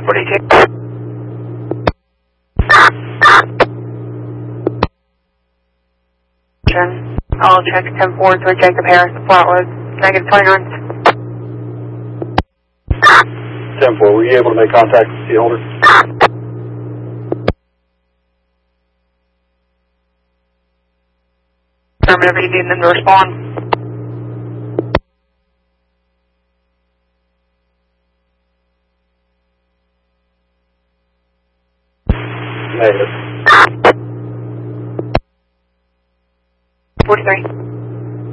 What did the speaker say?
42. I'll check 10-4 to Jacob Harris, flat load, negative 29. 10-4, were you able to make contact with the holder? Whenever you need them to respond. Negative. 43.